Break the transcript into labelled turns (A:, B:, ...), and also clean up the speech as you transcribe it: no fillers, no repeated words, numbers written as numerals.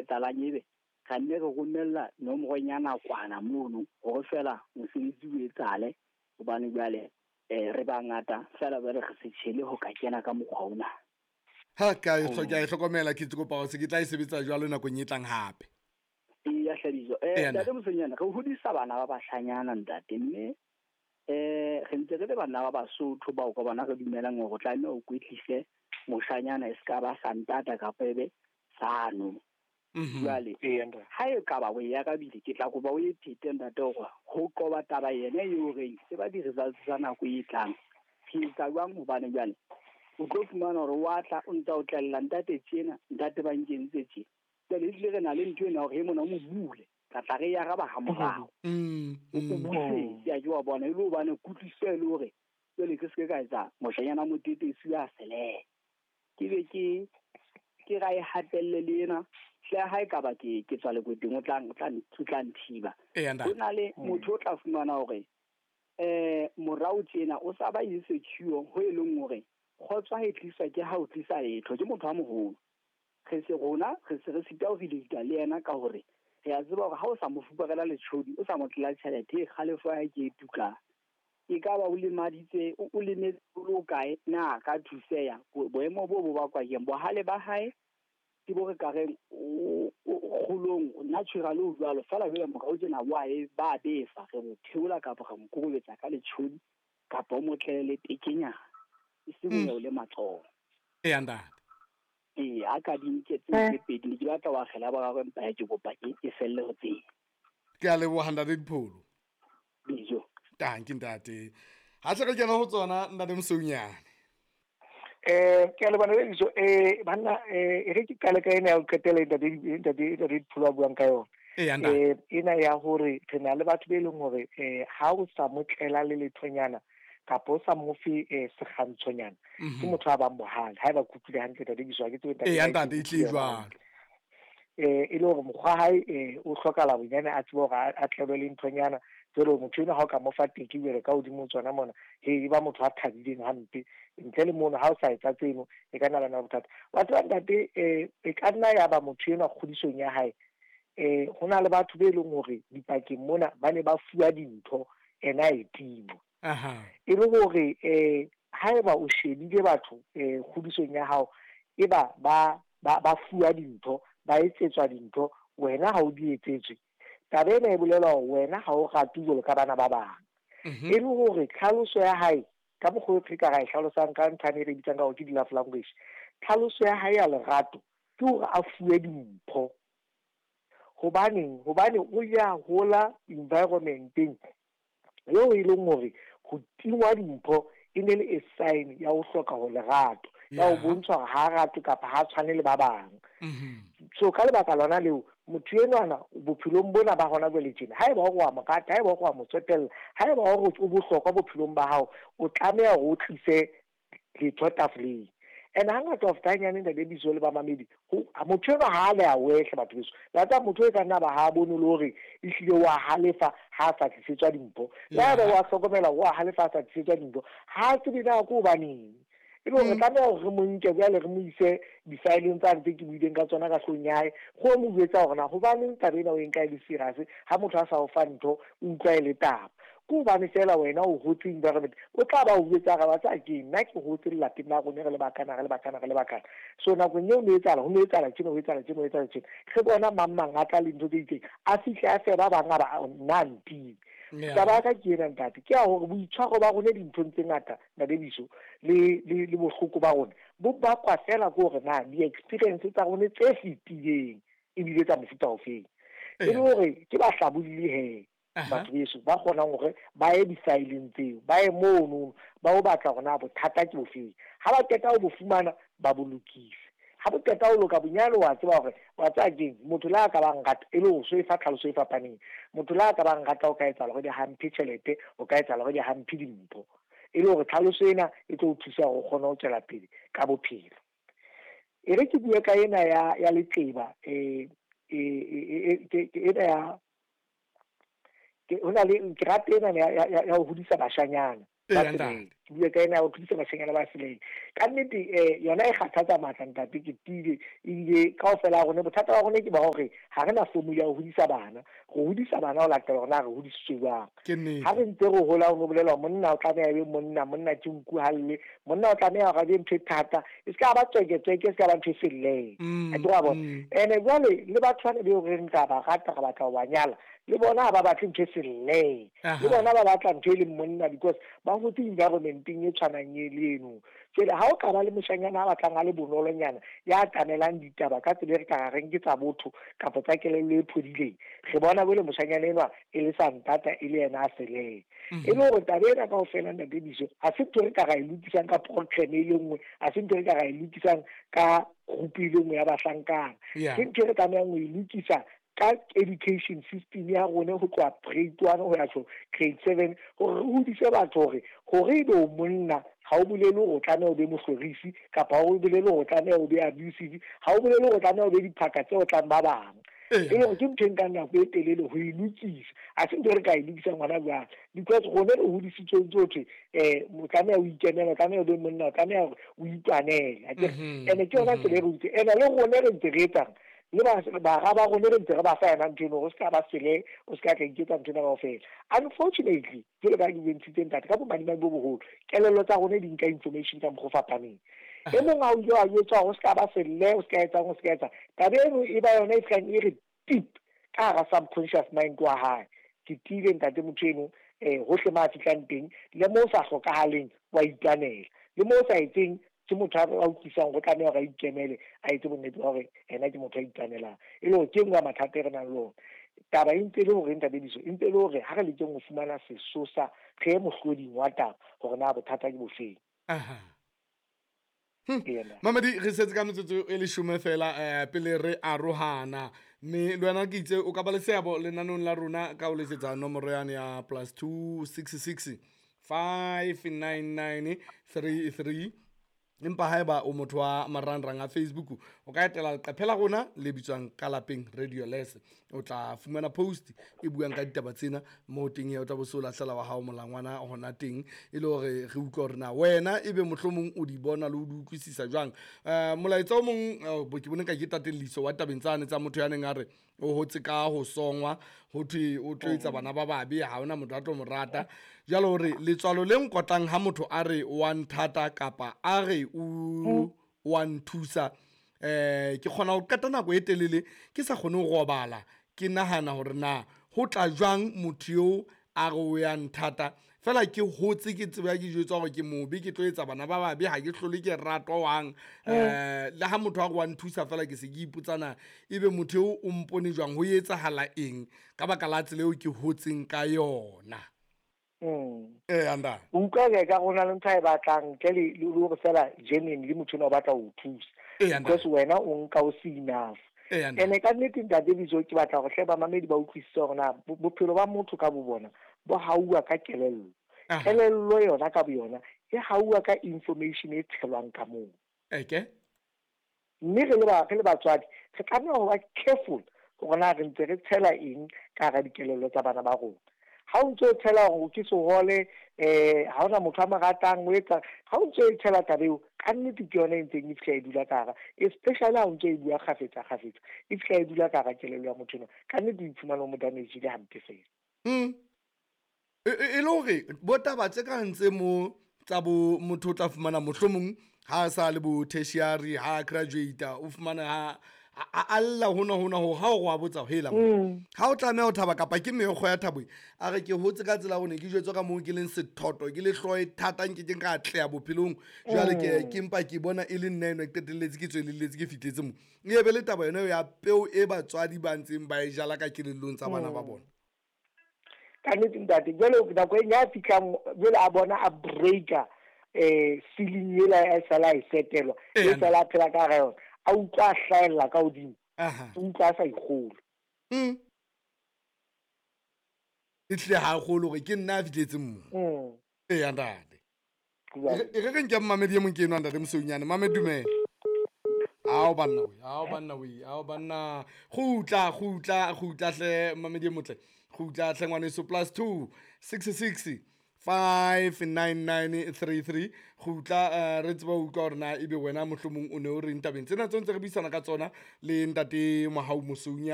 A: etsalang ebe ga nne re romella nomoronyana kwana mono go fela mosebetsi o etsale gobane jwale re ba ngata fela ba re ge se tshele go ka kena ka mokgwa ona
B: ha ka e hlokomela ke tsekopa go se ke tla e sebetsa jwalo nakong e tlang hape
A: ya hladiso ntate Mosonyana re hodisa bana ba bahlanyana ntate mme re ntse re le bana ba Basotho ba go bona re dumelang go tlamme o kwetlise moshanyana e ska ba santata ka pebe sano jwale ha e ka ba o ya ka bile ke tla go ba o ithete ntate go qoba taba yena e o reng se ba di results tsa nako e tlang ke tla bang go bana jwale o tlo fumana gore wa tla o ntse o tlella ntate tsena ntate ba nkentse tse le ile re na le ntwe na gore mona mo bule ka tla re ya ga ba ha morago o buse ya jo wa bona ile o bana kutlise le hore le ke se ka etsa moshanyana motetesi ya sele ke be ke ga e hatelle lena hle ha e ka ba ke tswa le kweteng o tlang thiba o na le motho o tla fumana hore morao tsena o sa ba insecure ho e leng hore khotswa e tlisa ke ha o tlisa letho ke motho a moholo ge se rona ge se re sita o relate le yena ka hore re a tseba hore ha o sa mo fupagela letshodi o sa mo tlela tšhelete e kgalefo ya ke tuka e ka ba o le maditse o le ne o kae na ka thuseya boemo bo ba kwa ke bo hale ba hae ke bo re ka reng o kgolong natural o jwalo fela bela mo ka o tsena wa e ba befa ge mo theola ka ga mo kuruletsa ka letshodi ka bo mo tlele tekenya e se mo le matlo
B: anda
A: a ka dinke tse pedi di batla wa gela ba ga mpa ya ke bopa e selle go tse
B: ke a le 100 pholo
A: dijo
B: tanki ntate ha se re kena ho tsona nna le Mosonyane
C: ke le bana le dijo banna re ke kale ka ena ya o qetela ntate pholo a buang ka yona ena ya hore re na le batho be leng hore ha o sa motlela le lethonyana kapo sa mofi sekgantshonyana ke motho a bang bohale ha ba kutlile hantle tadi biswa ke tswe
B: ntate e tle jwalo
C: e le hore mokgwa hae o hlokala bonyane a tsebo ga a tlebe le nthonyana tsero motho ena ha o ka mo fa teki bere ka hodimo tsona mona e ba motho a thabileng hampe ntle le mona ha o sa etsa tseno e ka nna bana bothata batho ba ntate e ka nna ya ba motho ena kgodisong ya hae hona le batho be leng hore dipakeng mona ba ne ba fuwa dintho ena e timo e le hore ha eba o shebile batho kgodisong ya hao e ba fuwa dintho ba etsetswa dintho wena ha o di etsetswe tabe ena e bolela hore wena ha o rate jwalo ka bana ba bang e le hore tlhaloso ya hae ka mokgwa o ka ga e hlalosang ka nthane re bitsang ka ke di-love language tlhaloso ya hae ya lerato ke hore a fuwe dimpho hobane o ya hola environmenteng eo e leng hore go tingwa dimpho e ne le a sign ya ho hloka ho lerato ya ho bontsha hore ha rate kapa ha tshwane le ba bang so ka lebaka lona leo motho enwana bophelong bona ba hona jwale tjena ha eba o wa mokata ha eba o wa motswetella ha eba o bohlokwa bophelong ba hao o tlameha ho tlise letho tafoleng and hangata of tanyane nda le biso le ba mamedi motho ena ha le a wehle batho beso la tsa motho e ka nna ba ha bone le hore e hlile wa halefa ha sa tlisetswa dimpho la ba wa hlokomela wa halefa sa tlisetswa dimpho ha se dina go baneng e le hore tlameha hore re mo nke bjale re mo ise di-fileng tsa tse ke buileng ka tsona ka hlong ya hae go mo jwetsa hore na hobaneng taba ena o e nka e le serious ha motho a sa o fa ntho o utlwa e le taba ke hobane fela wena o hotse environment o tla ba o jwetsa ga ba tsa ke nna ke hotse le lapeng la rone re le bakana so nakong eo le etsala ho no etsala tjena ge bona mang a tla le ntho tse itseng a fihle a fe ba bang ba nna ntile taba ka ke ena ntate ke a hore boitshwaro ba rone dinthong tse ngata na le biso le bohloko ba rone bo bakwa fela ke hore na di-experience tsa rone tse fetileng ebile tsa mofuta ofeng e le hore ke ba hlabolile he batho beso ba kgonang hore ba ye di-fileng tseo ba ye mono ba o batla hore na bothata ke bofeng ha ba qeta ho bo fumana ba bolokise ha bo qeta ho loka bonyane wa tseba hore wa tsa keng motho la ka bang rata e le ho so e fa tlhaloso e fapaneng motho la ka bang rata o ka etsa le go di hampi tšhelete o ka etsa le go di hampi dimpho e le hore tlhaloso ena e tlo thusa go kgona ho tswela pele ka bophelo e re ke bue ka ena ya letleba ena ya ke ona le ke rata ena ya ho hodisa bashanyana ke bua ka ena o tlisa bashanyana ba seleng ka nnete yona e kgathatsa matla ntate ke tile ile kaofela a rone bothata wa rone ke ba hore ha re na formula ya ho hodisa bana go hodisa bana o latela rona re hodisitswe jwang ha re ntse re hola o bolela monna o tlameha be monna ke nku halle monna o tlameha ga be ntho thata e ska ba tsweke ska ba ntho seleng a tloga bona ene jwale le batho ba be re nka ba rata ga batla wa nyala le bona ba batle ntho seleng le bona ba batla ntho le monna because ba hotse environmenting e tshwanang le eno tsela ha o ka ba le moshanyana a batlang a le bonolonyana ya tanelang ditaba ka tsela re ka reng ke tsa botho kapo tsa kelello e phodileng re bona bole moshanyana enwa e le santata e le yena a seleng e le gore tabe ena ka ofela nna dibiso a se ntho re ka ga ilukisang ka program e le nngwe a se ntho re ka ga ilukisang ka group e le nngwe ya bahlankana ke ntho re tlamehang go ilukisa ka education system ya rona go tloa grade 1 go ya go grade 7 gore re hodise batho gore ebe o monna ga o bolele go tlameha o be mohlorisi kapa o bolele go tlameha o be abusive ga o bolele go tlameha o be diphaka tse o tlang ba bang e le ke ntho nka nako e telele go ilukisa a se ntho re ka ilukisa ngwana jwang because gone re hodisitswe tsotlhe mo tlameha o ikemela o tlameha o be monna o tlameha o itwanele ene ke yona tsela e re utse ene le gone re ntse re etsang le ba ga ba gone re ntse re ba fa yana ntho go se ka ba sele o se ka ka iketsa ntho na ofela unfortunately jole ka ke bentshitseng tate ka bomadimabe bo bogolo kelello tsa gone di nka information ka mokgo fapaneng e mongwe a o jo a yetsa go se ka ba sele o se ka etsang o se ka etsa tabe eno e ba yona e sekang e re deep ka gara subconscious mind wa hae ke tile ntate motho eno gohle ma a fitlang teng le mo o sa hlokagaleng wa itwanela le mo o sa etseng ke motho a utlwisang go tlameha ga ikemele a etse bonnete ba gore ena ke motho a itwanelang e le gore ke nngwe ya mathata e re nang le one taba e ntse le gore ntabediso e ntse le gore ga re lekeng go fumana sesosa ge ye mohloding wa taba gore na bothata ke bofeng
B: mamedi re setse ka metsotso e leshome fela pele re arohana mme le wena ke itse o ka ba le seabo lenanong la rona ka o letsetsa nomoro yane ya +266 599 33 empa haeba o motho wa marangrang a Facebook o ka etela leqephe la rona le bitswang ka lapeng Radio Less o tla fumana post e buang ka ditaba tsena mo teng ya o tla boso lahlela wa hao molangwana hona teng e le hore re utlwa hore na wena ebe mohlomong o di bona le o di utlwisisa jwang molaetsa o mong bo ke bone ka ke tateliso wa tabeng tsane tsa motho ya neng a re o hotse ka ho songwa ho thwe o tlo etsa bana ba babe ha ona motho a tlo morata jalo hore letswalo le nkotlang ha motho a re wa nthata kapa a re wa nthusa ke kgona go qeta nako e telele ke sa kgone go robala ke nagana gore na go tla jwang motho yo a re o ya nthata fela ke hotse ke tseba ke jwetsa gore ke mobe ke tlo etsa bana ba babe ha ke hlole ke ratwa wang le ha motho a go wa nthusa fela ke se ke iputsana ebe motho yo o mpone jwang ho etsahala eng ka baka la tsela eo ke hotseng ka yona
C: anda utlwa ka gona le ntho e batlang ke le go fela genuine le motho o batla go thusa because wena o nka o se enough ene ka nnete ntate biso ke batla go sheba mamedi ba utlwisisa gore na bophelo ba motho ka bo bona bo haua ka kelello kelello yona ka bo yona e haua ka information e tshelwang ka moo mme re le batswadi re tlameha go ba careful gore na re ntse re tshela eng ka ga dikelello tsa bana ba rona ha o ntse o tshela gore ke sehole ha ona motho a mo ratang o etsa ha o ntse o tshela tabeo ka nnete ke yona e ntseng e fihla e dula ka gara especially ha o ntse e bua kgafetsa e fihla e dula ka gara kelello ya motho eno ka nnete o iphumana o mo damagile hampe fela
B: e le gore bo taba tse ka ntse mo tsa bo motho o tla fumana mohlomong ha a sa le bo tertiary ha a graduata o fumana a lla hona ho ha o a botsa hela ha o tlameha o thaba kapa ke meekgo ya thabo a re ke hotse ka tsela gone ke jwetswa ka moo ke leng sethoto ke le hloe thata nke ke ka tlea bophelong jwale ke mpa ke bona e le nna eno ke qetelletse ke tswelelletse ke fitletse mo e be le taba yona ya peo e batswadi ba ntseng ba e jala ka kelellong tsa bana ba bona
C: ka nnete ntate jwale nako e nya fitlhang jwale a bona a breaker feeling ela e sala e setelwa e sala phela ka ga yona a utlwa hlaela ka odimo o utlwa sa ikgolo
B: e tle ha golo gore ke nna a fitletse mo ya ntate e re nke mmamedi e mong ke eno ntate moseonyane mame dumela ao banna gutla hle mmamedi e motle gutla hle ngwaneso +2 66 59933 go utla re tseba utlwa gore na ebe wena mohlomong o ne o reng tabeng tsena tse ntse re buisana ka tsona le ntate Mohau Mosounya